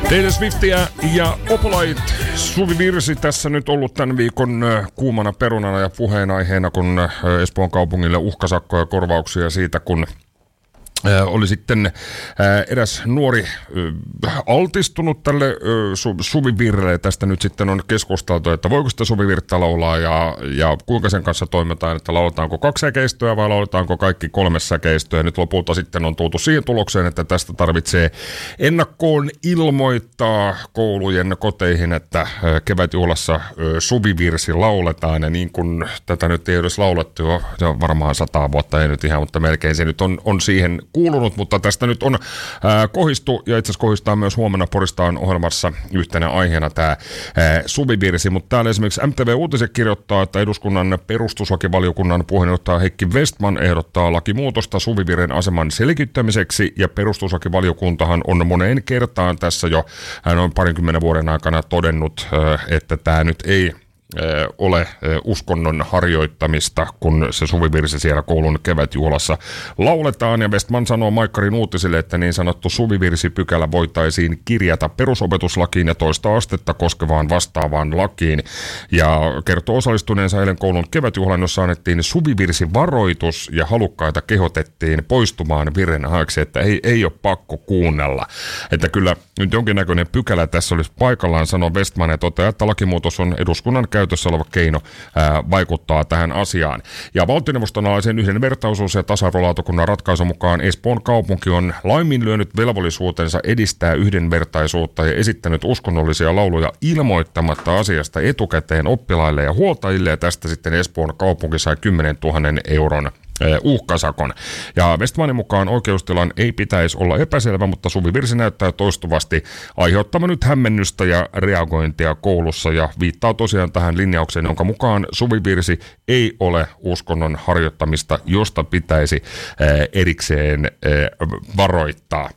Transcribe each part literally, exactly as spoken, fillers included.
Taylor Swiftia ja Opalite, Suvivirsi tässä nyt ollut tämän viikon kuumana perunana ja puheenaiheena, kun Espoon kaupungille uhkasakkoja ja korvauksia siitä, kun oli sitten eräs nuori altistunut tälle suvivirrelle. Tästä nyt sitten on keskusteltu, että voiko sitä suvivirttä laulaa ja, ja kuinka sen kanssa toimitaan, että lauletaanko kaksi säkeistöä vai lauletaanko kaikki kolme säkeistöä. Nyt lopulta sitten on tultu siihen tulokseen, että tästä tarvitsee ennakkoon ilmoittaa koulujen koteihin, että kevätjuhlassa suvivirsi lauletaan. Ja niin kuin tätä nyt ei edes laulettu jo, se on varmaan sataa vuotta, ei nyt ihan, mutta melkein se nyt on, on siihen kuulunut, mutta tästä nyt on ää, kohistu, ja itse asiassa kohistaa myös huomenna Porista on ohjelmassa yhtenä aiheena tämä ää, suvivirsi, mutta täällä esimerkiksi M T V Uutiset kirjoittaa, että eduskunnan perustuslakivaliokunnan puheenjohtaja Heikki Westman ehdottaa lakimuutosta suvivirren aseman selkiyttämiseksi, ja perustuslakivaliokuntahan on moneen kertaan tässä jo noin parinkymmenen vuoden aikana todennut, ää, että tämä nyt ei ole uskonnon harjoittamista, kun se suvivirsi siellä koulun kevätjuhlassa lauletaan. Ja Westman sanoo Maikkarin uutisille, että niin sanottu suvivirsipykälä voitaisiin kirjata perusopetuslakiin ja toista astetta koskevaan vastaavaan lakiin. Ja kertoo osallistuneensa eilen koulun kevätjuhlaan, jossa annettiin suvivirsivaroitus ja halukkaita kehotettiin poistumaan virren ajaksi, että ei, ei ole pakko kuunnella. Että kyllä nyt jonkinnäköinen pykälä tässä olisi paikallaan, sanoo Westman, ja toteaa, että lakimuutos on eduskunnan käytössä oleva keino ää, vaikuttaa tähän asiaan. Ja valtioneuvoston alaisen yhdenvertaisuus- ja tasa-arvolautakunnan ratkaisun mukaan Espoon kaupunki on laiminlyönyt velvollisuutensa edistää yhdenvertaisuutta ja esittänyt uskonnollisia lauluja ilmoittamatta asiasta etukäteen oppilaille ja huoltajille, ja tästä sitten Espoon kaupunki sai kymmenen tuhannen euron uhkasakon. Ja Westmanin mukaan oikeustilan ei pitäisi olla epäselvä, mutta suvivirsi näyttää toistuvasti aiheuttamaan nyt hämmennystä ja reagointia koulussa, ja viittaa tosiaan tähän linjaukseen, jonka mukaan suvivirsi ei ole uskonnon harjoittamista, josta pitäisi erikseen varoittaa.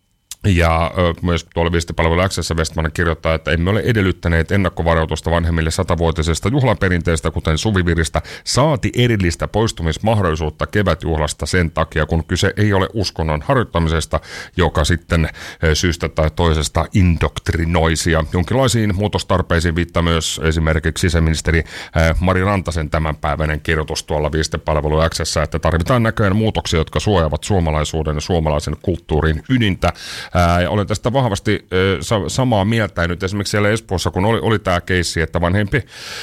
Ja ö, myös tuolla viestipalvelu X:ssä Westman kirjoittaa, että emme ole edellyttäneet ennakkovaroitusta vanhemmille satavuotisesta juhlaperinteestä, kuten suviviristä, saati erillistä poistumismahdollisuutta kevätjuhlasta sen takia, kun kyse ei ole uskonnon harjoittamisesta, joka sitten ö, syystä tai toisesta indoktrinoisia. Jonkinlaisiin muutostarpeisiin viittaa myös esimerkiksi sisäministeri ö, Mari Rantasen tämänpäiväinen kirjoitus tuolla viestipalvelu X:ssä, että tarvitaan näköjään muutoksia, jotka suojaavat suomalaisuuden ja suomalaisen kulttuurin ydintä. Ää, ja olen tästä vahvasti ää, sa- samaa mieltä. Ja nyt esimerkiksi siellä Espoossa, kun oli, oli tämä keissi, että vanhempi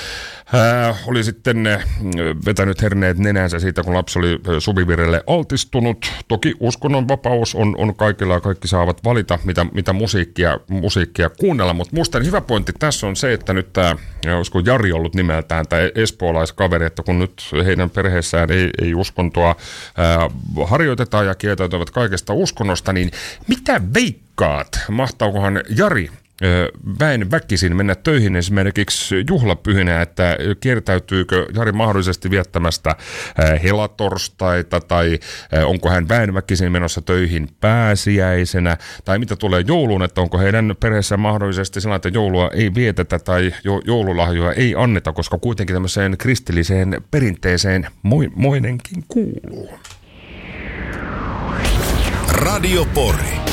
ää, oli sitten ää, vetänyt herneet nenänsä siitä, kun lapsi oli ää, suvivirrelle altistunut. Toki uskonnonvapaus on, on kaikilla ja kaikki saavat valita, mitä, mitä musiikkia, musiikkia kuunnella. Mutta musta hyvä pointti tässä on se, että nyt tämä, olisiko Jari ollut nimeltään, tämä espoolaiskaveri, että kun nyt heidän perheessään ei, ei uskontoa ää, harjoitetaan ja kieltäytyvät kaikesta uskonnosta, niin mitä veikkaat? Mahtaakohan Jari väen väkisin mennä töihin esimerkiksi juhlapyhinä, että kiertäytyykö Jari mahdollisesti viettämästä helatorstaita, tai onko hän väen väkisin menossa töihin pääsiäisenä, tai mitä tulee jouluun, että onko heidän perheessä mahdollisesti sellainen, että joulua ei vietetä tai joululahjoja ei anneta, koska kuitenkin tämmöiseen kristilliseen perinteeseen moinenkin kuuluu. Radio Pori.